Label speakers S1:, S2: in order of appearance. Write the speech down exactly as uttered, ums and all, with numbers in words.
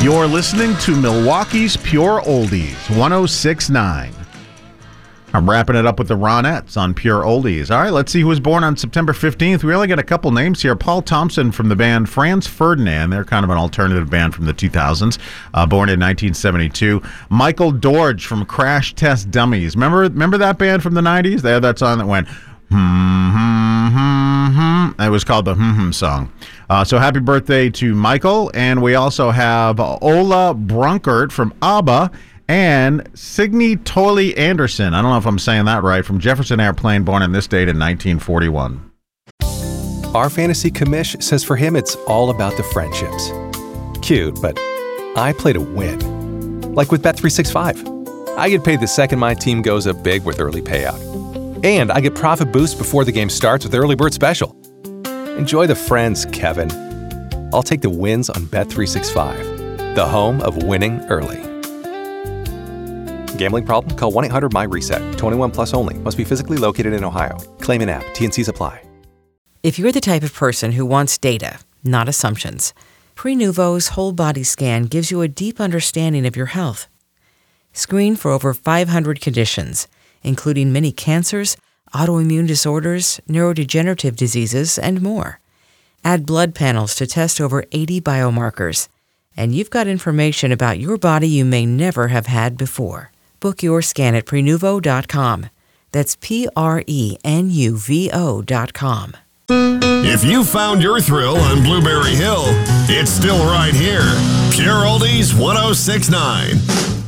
S1: You're listening to Milwaukee's Pure Oldies, one oh six point nine. I'm wrapping it up with the Ronettes on Pure Oldies. All right, let's see who was born on September fifteenth. We only got a couple names here. Paul Thompson from the band Franz Ferdinand. They're kind of an alternative band from the two thousands, uh, born in nineteen seventy-two. Michael Dorge from Crash Test Dummies. Remember, remember that band from the nineties? They had that song that went, hmm, hmm, hmm, hmm. It was called the Hmm Hmm song. Uh, so happy birthday to Michael. And we also have Ola Brunkert from ABBA. And Signe Tolley Anderson, I don't know if I'm saying that right, from Jefferson Airplane, born on this date in nineteen forty-one.
S2: Our fantasy commish says for him it's all about the friendships. Cute, but I play to win. Like with Bet three sixty-five. I get paid the second my team goes up big with early payout. And I get profit boost before the game starts with Early Bird Special. Enjoy the friends, Kevin. I'll take the wins on Bet three sixty-five, the home of winning early. Gambling problem? Call one eight hundred M Y reset. twenty-one plus only. Must be physically located in Ohio. Claim in app. T and Cs apply.
S3: If you're the type of person who wants data, not assumptions, Prenuvo's whole body scan gives you a deep understanding of your health. Screen for over five hundred conditions, including many cancers, autoimmune disorders, neurodegenerative diseases, and more. Add blood panels to test over eighty biomarkers, and you've got information about your body you may never have had before. Book your scan at Prenuvo dot com. That's P R E N U V O dot com.
S4: If you found your thrill on Blueberry Hill, it's still right here. Pure Oldies one oh six point nine.